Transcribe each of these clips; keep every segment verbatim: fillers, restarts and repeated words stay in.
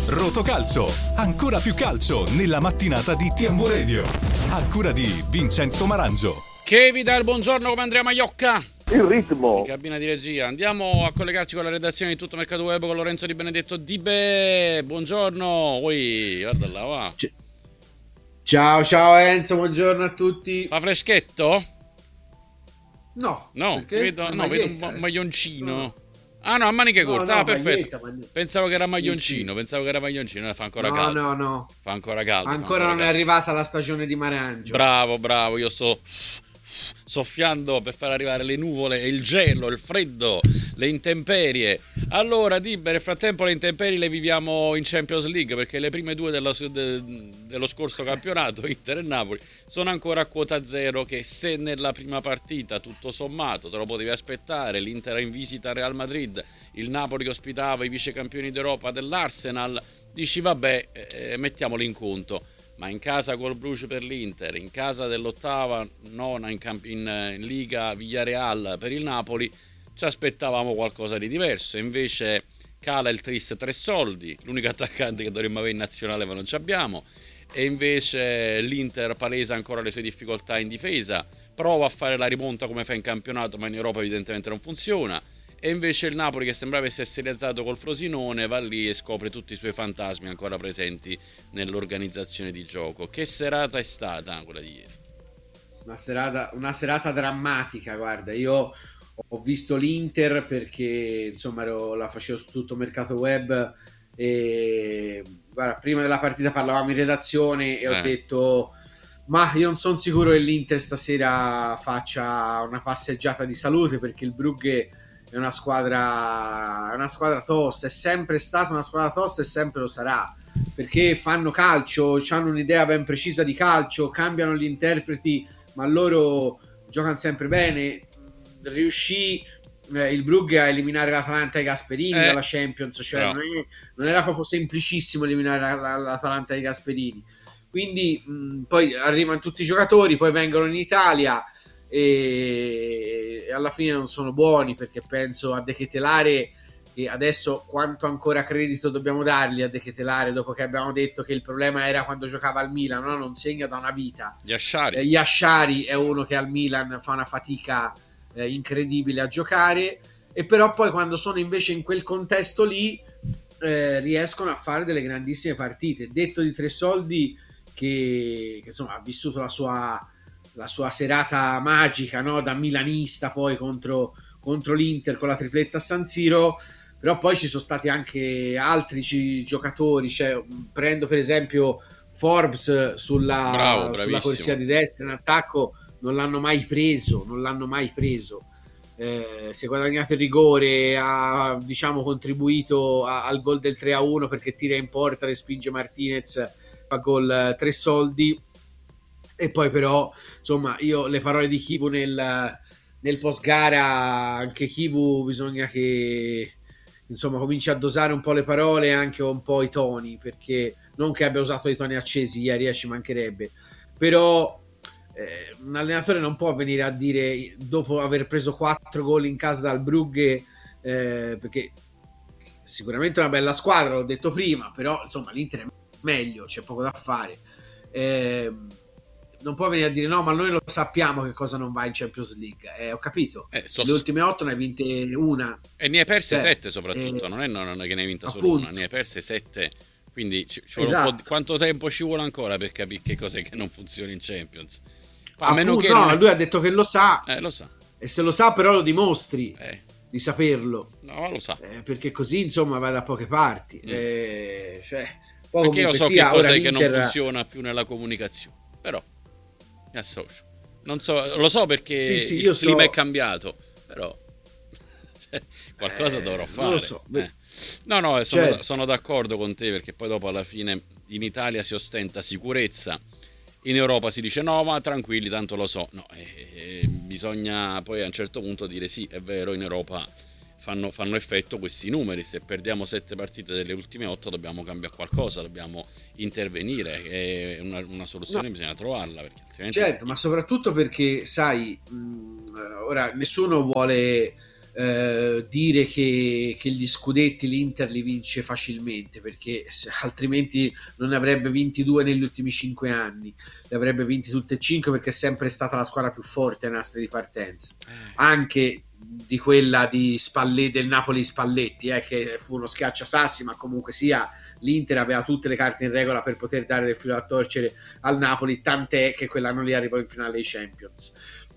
Rotocalcio, ancora più calcio nella mattinata di T M Radio. A cura di Vincenzo Marangio. Che vi dà il buongiorno come Andrea Maiocca. Il ritmo. In cabina di regia. Andiamo a collegarci con la redazione di Tutto Mercato Web con Lorenzo Di Benedetto. Dibe, buongiorno. Ui, guarda là, va. Ciao, ciao Enzo, buongiorno a tutti. Fa freschetto? No. No, vedo, no, vedo un ma- maglioncino. No. Ah no, a maniche no, corte, no, ah perfetto. maglietta, maglietta. Pensavo che era maglioncino, sì, sì. pensavo che era maglioncino, fa ancora no, caldo. No, no, Fa ancora caldo. Ancora, ancora non caldo. è arrivata la stagione di Marangio. Bravo, bravo, io sto soffiando per far arrivare le nuvole, il gelo, il freddo, le intemperie. Allora, Dibe, nel frattempo le intemperie le viviamo in Champions League, perché le prime due dello, de, dello scorso campionato, Inter e Napoli, sono ancora a quota zero, che se nella prima partita, tutto sommato, te lo potevi aspettare, l'Inter in visita al Real Madrid, il Napoli che ospitava i vice campioni d'Europa dell'Arsenal, dici vabbè, eh, mettiamoli in conto. Ma in casa col Bruges per l'Inter, in casa dell'ottava, nona in, camp- in, in Liga Villarreal per il Napoli, ci aspettavamo qualcosa di diverso. Invece cala il tris tre soldi, l'unico attaccante che dovremmo avere in nazionale ma non ci abbiamo. E invece l'Inter palesa ancora le sue difficoltà in difesa, prova a fare la rimonta come fa in campionato, ma in Europa evidentemente non funziona. E invece il Napoli, che sembrava essersi rialzato col Frosinone, va lì e scopre tutti i suoi fantasmi ancora presenti nell'organizzazione di gioco. Che serata è stata quella di ieri? Una serata, una serata drammatica, guarda, io ho visto l'Inter perché insomma ero, la facevo su Tutto Mercato Web e guarda, prima della partita parlavamo in redazione e eh. ho detto ma io non sono sicuro che l'Inter stasera faccia una passeggiata di salute, perché il Brugge è una squadra, è una squadra tosta, è sempre stata una squadra tosta e sempre lo sarà, perché fanno calcio, hanno un'idea ben precisa di calcio, cambiano gli interpreti, ma loro giocano sempre bene. Riuscì eh, il Brugge a eliminare l'Atalanta ai Gasperini eh, dalla Champions, cioè no. non, è, non era proprio semplicissimo eliminare la, la, l'Atalanta ai Gasperini, quindi mh, poi arrivano tutti i giocatori, poi vengono in Italia e alla fine non sono buoni, perché penso a De Ketelare, e adesso quanto ancora credito dobbiamo dargli a De Ketelare dopo che abbiamo detto che il problema era quando giocava al Milan, no? Non segna da una vita. Yashari. eh, Yashari è uno che al Milan fa una fatica eh, incredibile a giocare, e però poi quando sono invece in quel contesto lì eh, riescono a fare delle grandissime partite. Detto di Tre Soldi che, che insomma ha vissuto la sua la sua serata magica, no? Da milanista poi contro, contro l'Inter con la tripletta a San Siro, però poi ci sono stati anche altri ci, giocatori, cioè, prendo per esempio Forbes sulla, Bravo, sulla corsia di destra in attacco, non l'hanno mai preso, non l'hanno mai preso. Eh, si è guadagnato il rigore, ha diciamo contribuito a, al gol del tre a uno perché tira in porta, respinge Martinez, fa gol Tre Soldi. E poi però insomma io le parole di Chivu nel, nel post gara, anche Chivu bisogna che insomma cominci a dosare un po' le parole e anche un po' i toni, perché non che abbia usato i toni accesi ieri, ci mancherebbe, però eh, un allenatore non può venire a dire dopo aver preso quattro gol in casa dal Brugge, eh, perché sicuramente è una bella squadra, l'ho detto prima, però insomma l'Inter è meglio, c'è poco da fare, eh, non può venire a dire no ma noi lo sappiamo che cosa non va in Champions League, eh, ho capito, eh, so... le ultime otto ne hai vinte una e ne hai perse cioè, sette soprattutto, eh, non, è, non è che ne hai vinta solo appunto. una, ne hai perse sette, quindi ci, ci vuole esatto. un po' di... quanto tempo ci vuole ancora per capire che cos'è che non funziona in Champions? A appunto, meno che no, è... lui ha detto che lo sa, eh, lo sa, e se lo sa però lo dimostri eh. di saperlo, no lo sa, eh, perché così insomma va da poche parti, mm. eh, cioè, perché io so sia, che cos'è l'Inter... che non funziona più nella comunicazione, però mi associo, non so, lo so perché sì, sì, il io clima so... è cambiato, però cioè, qualcosa eh, dovrò fare, lo so. eh. no no sono, certo. sono d'accordo con te, perché poi dopo alla fine in Italia si ostenta sicurezza, in Europa si dice no ma tranquilli tanto lo so, no, eh, eh, bisogna poi a un certo punto dire sì è vero, in Europa fanno, fanno effetto questi numeri, se perdiamo sette partite delle ultime otto dobbiamo cambiare qualcosa, dobbiamo intervenire, è una, una soluzione, no. Bisogna trovarla, perché altrimenti... certo, ma soprattutto perché sai mh, ora nessuno vuole eh, dire che, che gli scudetti l'Inter li vince facilmente, perché se, altrimenti non ne avrebbe vinti due negli ultimi cinque anni, li avrebbe vinti tutti e cinque, perché è sempre stata la squadra più forte nella storia di partenza, anche di quella di Spalletti, del Napoli Spalletti, eh, che fu uno schiacciasassi, ma comunque sia l'Inter aveva tutte le carte in regola per poter dare del filo da torcere al Napoli, tant'è che quell'anno lì arrivò in finale ai Champions.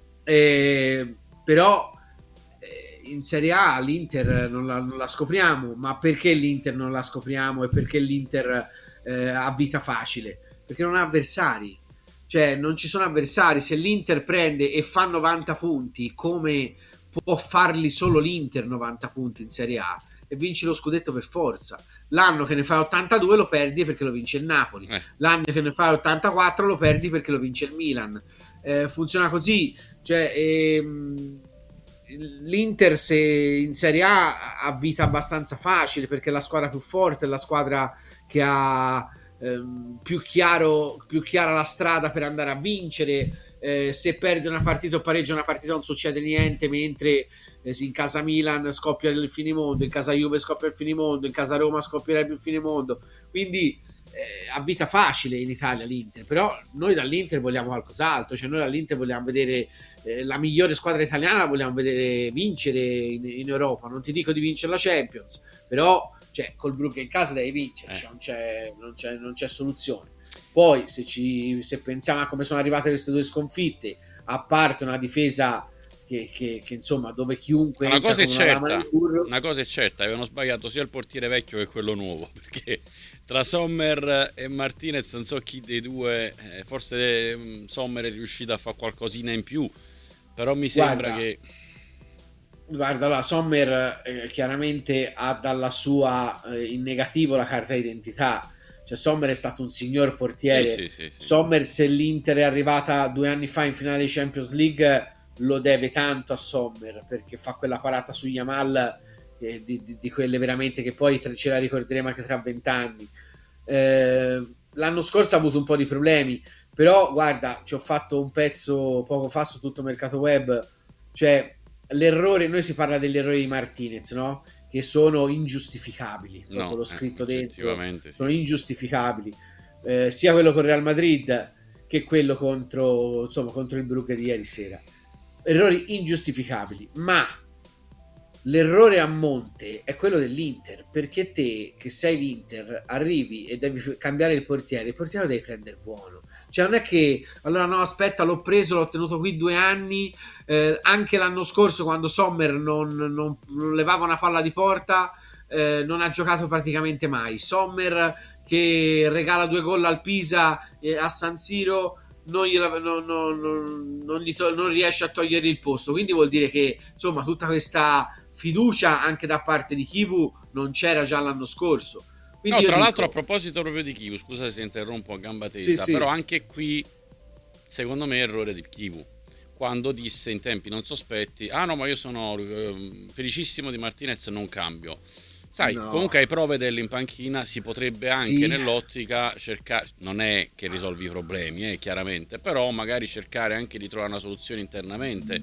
Eh, però eh, in Serie A l'Inter non la, non la scopriamo. Ma perché l'Inter non la scopriamo e perché l'Inter eh, ha vita facile? Perché non ha avversari, cioè non ci sono avversari. Se l'Inter prende e fa novanta punti, come può farli solo l'Inter novanta punti in Serie A, e vinci lo scudetto per forza. L'anno che ne fai ottantadue lo perdi perché lo vince il Napoli, eh. l'anno che ne fai ottantaquattro lo perdi perché lo vince il Milan. Eh, funziona così, cioè ehm, l'Inter se in Serie A ha vita abbastanza facile, perché è la squadra più forte, è la squadra che ha ehm, più chiaro più chiara la strada per andare a vincere. Eh, se perde una partita o pareggia una partita non succede niente, mentre eh, in casa Milan scoppia il finimondo, in casa Juve scoppia il finimondo, in casa Roma scoppierebbe il finimondo. Quindi eh, ha vita facile in Italia l'Inter. Però noi dall'Inter vogliamo qualcos'altro, cioè noi dall'Inter vogliamo vedere eh, la migliore squadra italiana, la vogliamo vedere vincere in, in Europa. Non ti dico di vincere la Champions, però cioè, col Brugge in casa devi vincere, eh. cioè, non, c'è, non, c'è, non c'è soluzione. Poi se, ci, se pensiamo a come sono arrivate queste due sconfitte, a parte una difesa che, che, che insomma dove chiunque una cosa è certa, una cosa è certa, avevano sbagliato sia il portiere vecchio che quello nuovo, perché tra Sommer e Martinez non so chi dei due, eh, forse um, Sommer è riuscito a fare qualcosina in più, però mi sembra guarda, che guarda, allora Sommer eh, chiaramente ha dalla sua eh, in negativo la carta d'identità. Cioè Sommer è stato un signor portiere. Sì, sì, sì, sì. Sommer, se l'Inter è arrivata due anni fa in finale di Champions League, lo deve tanto a Sommer, perché fa quella parata su Yamal eh, di, di, di quelle veramente che poi ce la ricorderemo anche tra vent'anni. Eh, l'anno scorso ha avuto un po' di problemi, però guarda, ci ho fatto un pezzo poco fa su Tutto Mercato Web, cioè l'errore, noi si parla degli errori di Martinez, no? Che sono ingiustificabili, proprio no, l'ho scritto eh, dentro, sì. sono ingiustificabili, eh, sia quello con Real Madrid che quello contro, insomma, contro il Brugge di ieri sera. Errori ingiustificabili, ma l'errore a monte è quello dell'Inter, perché te che sei l'Inter arrivi e devi cambiare il portiere, il portiere lo devi prendere buono. Cioè non è che allora no aspetta l'ho preso, l'ho tenuto qui due anni, eh, anche l'anno scorso quando Sommer non, non, non levava una palla di porta, eh, non ha giocato praticamente mai. Sommer che regala due gol al Pisa eh, a San Siro non, gliela, non, non, non, non, gli to- non riesce a togliere il posto, quindi vuol dire che insomma tutta questa fiducia anche da parte di Chivu non c'era già l'anno scorso. Quindi no, tra dico... l'altro a proposito proprio di Chivu, scusa se interrompo a gamba tesa, sì, sì. però anche qui secondo me è errore di Chivu, quando disse in tempi non sospetti ah no ma io sono eh, felicissimo di Martinez, non cambio. Sai, no. Comunque hai prove dell'in panchina, si potrebbe anche sì. nell'ottica cercare, non è che risolvi i problemi eh, chiaramente, però magari cercare anche di trovare una soluzione internamente.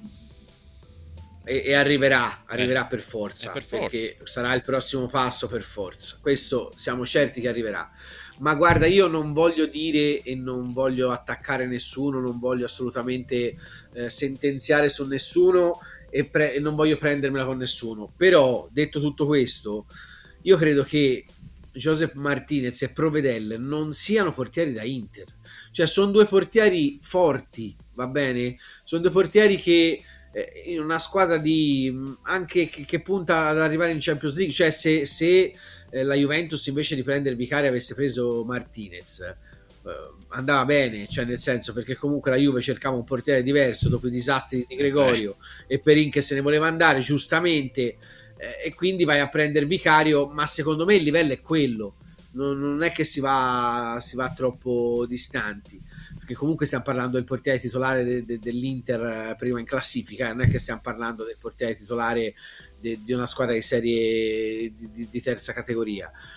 E, e arriverà, arriverà eh, per forza, per perché forza. sarà il prossimo passo per forza. Questo siamo certi che arriverà. Ma guarda, io non voglio dire e non voglio attaccare nessuno, non voglio assolutamente eh, sentenziare su nessuno e, pre- e non voglio prendermela con nessuno. Però, detto tutto questo, io credo che Josep Martinez e Provedel non siano portieri da Inter. Cioè, sono due portieri forti, va bene? Sono due portieri che in una squadra di anche che, che punta ad arrivare in Champions League, cioè se, se eh, la Juventus invece di prendere Vicario avesse preso Martinez eh, andava bene, cioè nel senso, perché comunque la Juve cercava un portiere diverso dopo i disastri di Gregorio eh. e Perin che se ne voleva andare giustamente eh, e quindi vai a prendere Vicario, ma secondo me il livello è quello, non, non è che si va, si va troppo distanti, che comunque stiamo parlando del portiere titolare de, de, dell'Inter prima in classifica, non è che stiamo parlando del portiere titolare de, di una squadra di serie di, di, di terza categoria.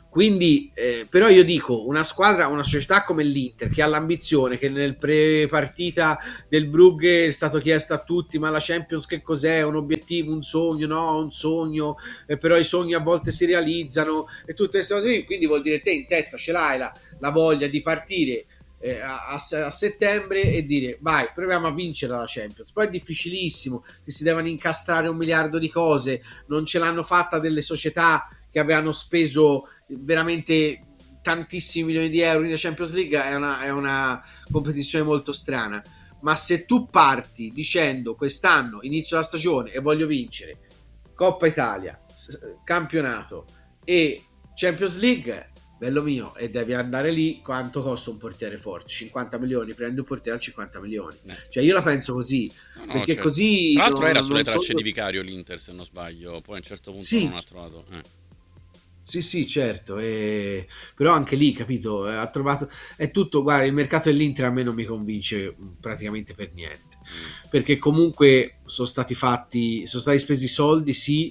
Quindi, eh, però io dico, una squadra, una società come l'Inter che ha l'ambizione, che nel pre-partita del Brugge è stato chiesto a tutti, ma la Champions che cos'è? Un obiettivo, un sogno? No, un sogno, eh, però i sogni a volte si realizzano e tutte queste cose, quindi vuol dire te in testa ce l'hai la, la voglia di partire eh, a, a settembre e dire vai, proviamo a vincere la Champions. Poi è difficilissimo, ti si devono incastrare un miliardo di cose, non ce l'hanno fatta delle società che avevano speso veramente tantissimi milioni di euro in Champions League. È una, è una competizione molto strana, ma se tu parti dicendo quest'anno inizio la stagione e voglio vincere Coppa Italia, campionato e Champions League, bello mio, e devi andare lì, quanto costa un portiere forte? cinquanta milioni, prendi un portiere a cinquanta milioni, eh. Cioè io la penso così, no, no, perché certo. Così tra l'altro non, era sulle non tracce solo... di Vicario l'Inter, se non sbaglio, poi a un certo punto sì. non ha trovato eh. Sì, sì, certo, e... però anche lì, capito, ha trovato, è tutto, guarda, il mercato dell'Inter a me non mi convince praticamente per niente, mm. perché comunque sono stati fatti, sono stati spesi soldi, sì,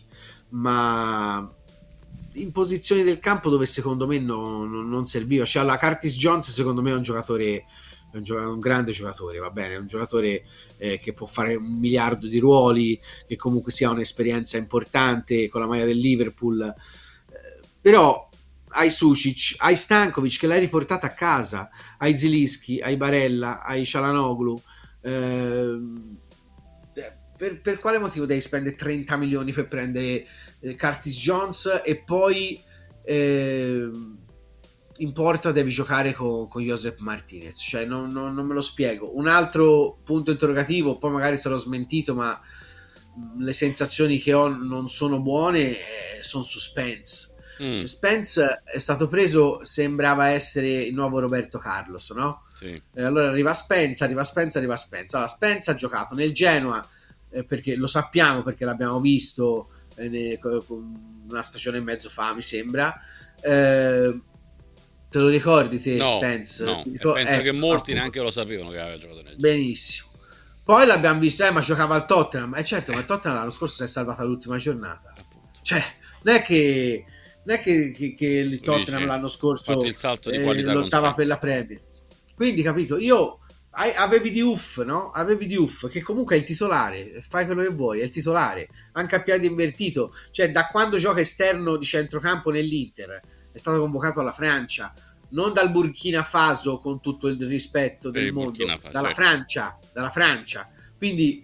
ma in posizioni del campo dove secondo me non, non serviva, cioè la Curtis Jones secondo me è un giocatore, è un, gio- un grande giocatore, va bene, è un giocatore eh, che può fare un miliardo di ruoli, che comunque sia un'esperienza importante con la maglia del Liverpool, però hai Sušić, hai Stankovic che l'hai riportata a casa, hai Zilinski, hai Barella, hai Çalhanoğlu, eh, per, per quale motivo devi spendere trenta milioni per prendere eh, Curtis Jones e poi eh, in porta devi giocare con, con Josep Martinez? Cioè non, non, non me lo spiego. Un altro punto interrogativo, poi magari sarò smentito, ma le sensazioni che ho non sono buone, eh, sono su Spence. Mm. Cioè, Spence è stato preso, sembrava essere il nuovo Roberto Carlos, no? Sì. E allora arriva Spence, arriva Spence, arriva Spence. Allora Spence ha giocato nel Genoa, eh, perché lo sappiamo, perché l'abbiamo visto eh, ne, con una stagione e mezzo fa, mi sembra. Eh, te lo ricordi te, no, Spence? No, Dico, penso ecco, che molti appunto, neanche lo sapevano che aveva giocato nel Genoa. Benissimo. Poi l'abbiamo visto, eh, ma giocava al Tottenham. E eh, certo, ma il Tottenham l'anno scorso si è salvata l'ultima giornata. Appunto. Cioè, non è che non è che, che, che il Tottenham dici, l'anno scorso il salto di eh, lottava per la Premier. Quindi, capito, io avevi Diouf, no? Avevi Diouf, che comunque è il titolare, fai quello che vuoi, è il titolare, anche a piedi invertito. Cioè, da quando gioca esterno di centrocampo nell'Inter, è stato convocato alla Francia, non dal Burkina Faso, con tutto il rispetto del mondo, Faso, dalla certo. Francia, dalla Francia. Quindi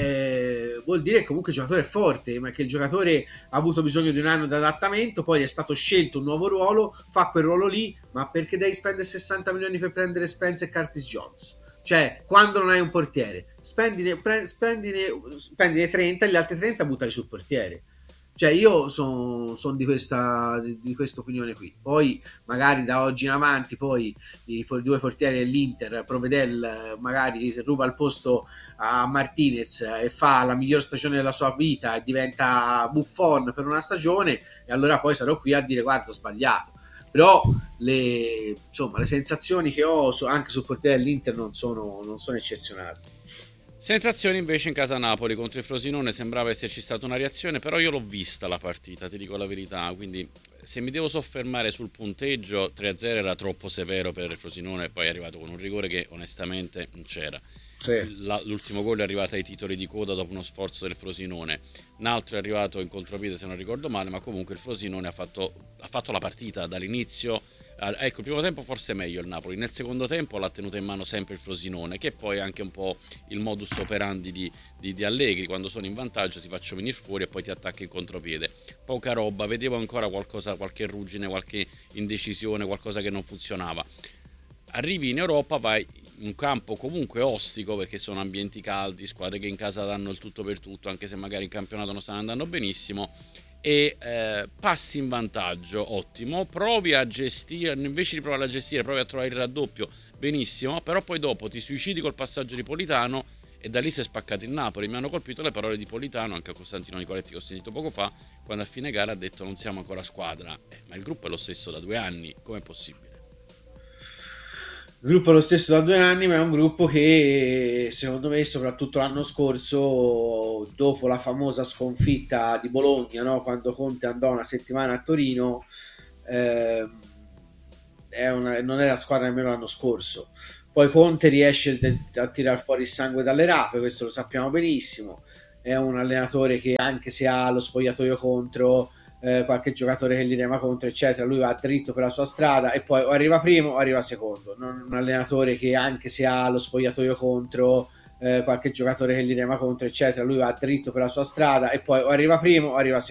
Eh, vuol dire che comunque il giocatore è forte, ma che il giocatore ha avuto bisogno di un anno di adattamento, poi è stato scelto un nuovo ruolo, fa quel ruolo lì, ma perché devi spendere sessanta milioni per prendere Spence e Curtis Jones? Cioè, quando non hai un portiere, spendine, pre, spendine, spendine trenta, gli altri trenta buttali sul portiere. Cioè, io sono son di questa di, di questa opinione qui. Poi magari da oggi in avanti poi i, i due portieri dell'Inter, Provedel magari ruba il posto a Martinez e fa la miglior stagione della sua vita e diventa Buffon per una stagione, e allora poi sarò qui a dire guarda, ho sbagliato. Però le, insomma, le sensazioni che ho anche sul portiere dell'Inter non sono, non sono eccezionali. Sensazioni invece in casa Napoli contro il Frosinone, sembrava esserci stata una reazione, però io l'ho vista la partita, ti dico la verità, quindi se mi devo soffermare sul punteggio, tre a zero era troppo severo per il Frosinone, poi è arrivato con un rigore che onestamente non c'era. Sì. La, l'ultimo gol è arrivato ai titoli di coda dopo uno sforzo del Frosinone, un altro è arrivato in contropiede se non ricordo male, ma comunque il Frosinone ha fatto, ha fatto la partita dall'inizio. Ecco, il primo tempo forse meglio il Napoli, nel secondo tempo l'ha tenuta in mano sempre il Frosinone, che poi è anche un po' il modus operandi di, di, di Allegri: quando sono in vantaggio ti faccio venire fuori e poi ti attacchi in contropiede. Poca roba, vedevo ancora qualcosa, qualche ruggine, qualche indecisione, qualcosa che non funzionava. Arrivi in Europa, vai in un campo comunque ostico, perché sono ambienti caldi, squadre che in casa danno il tutto per tutto, anche se magari in campionato non stanno andando benissimo, e eh, passi in vantaggio, ottimo, provi a gestire, invece di provare a gestire provi a trovare il raddoppio, benissimo, però poi dopo ti suicidi col passaggio di Politano e da lì si è spaccato il Napoli. Mi hanno colpito le parole di Politano, anche a Costantino Nicoletti che ho sentito poco fa, quando a fine gara ha detto non siamo ancora squadra, eh, ma il gruppo è lo stesso da due anni, com'è possibile? Il gruppo è lo stesso da due anni, ma è un gruppo che secondo me, soprattutto l'anno scorso, dopo la famosa sconfitta di Bologna, no? Quando Conte andò una settimana a Torino, eh, è una, non è la squadra nemmeno l'anno scorso. Poi Conte riesce a tirar fuori il sangue dalle rape, questo lo sappiamo benissimo. È un allenatore che, anche se ha lo spogliatoio contro, eh, qualche giocatore che gli rema contro, eccetera, lui va dritto per la sua strada e poi o arriva primo o arriva secondo. Non un allenatore che, anche se ha lo spogliatoio contro, eh, qualche giocatore che gli rema contro, eccetera, lui va dritto per la sua strada e poi o arriva primo o arriva secondo.